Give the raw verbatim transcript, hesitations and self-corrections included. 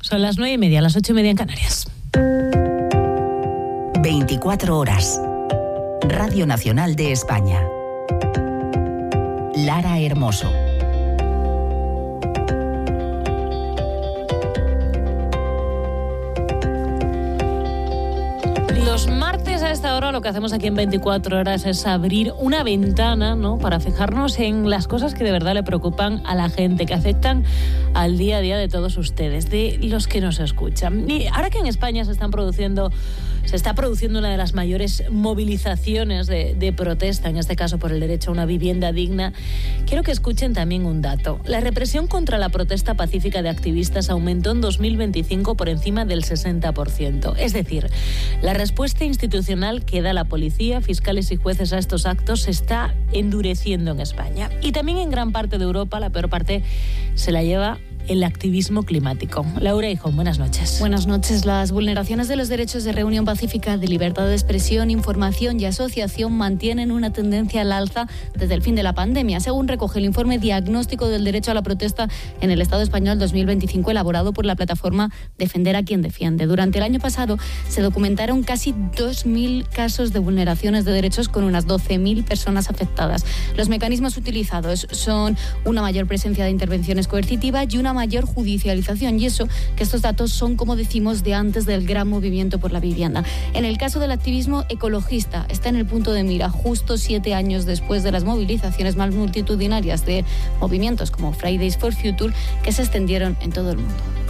Son las nueve y media, las ocho y media en Canarias. veinticuatro horas. Radio Nacional de España. Lara Hermoso. Los martes a esta hora lo que hacemos aquí en veinticuatro horas es abrir una ventana, ¿no?, para fijarnos en las cosas que de verdad le preocupan a la gente, que afectan al día a día de todos ustedes, de los que nos escuchan. Y ahora que en España se están produciendo, se está produciendo una de las mayores movilizaciones de, de protesta, en este caso por el derecho a una vivienda digna, quiero que escuchen también un dato. La represión contra la protesta pacífica de activistas aumentó en dos mil veinticinco por encima del sesenta por ciento. Es decir, la respuesta institucional que da la policía, fiscales y jueces a estos actos se está endureciendo en España. Y también en gran parte de Europa la peor parte se la lleva el activismo climático. Laura Hijón, buenas noches. Buenas noches. Las vulneraciones de los derechos de reunión pacífica, de libertad de expresión, información y asociación mantienen una tendencia al alza desde el fin de la pandemia, según recoge el informe Diagnóstico del Derecho a la Protesta en el Estado Español dos mil veinticinco, elaborado por la plataforma Defender a quien defiende. Durante el año pasado se documentaron casi dos mil casos de vulneraciones de derechos con unas doce mil personas afectadas. Los mecanismos utilizados son una mayor presencia de intervenciones coercitivas y una mayor judicialización, y eso que estos datos son, como decimos, de antes del gran movimiento por la vivienda. En el caso del activismo ecologista, está en el punto de mira justo siete años después de las movilizaciones más multitudinarias de movimientos como Fridays for Future, que se extendieron en todo el mundo.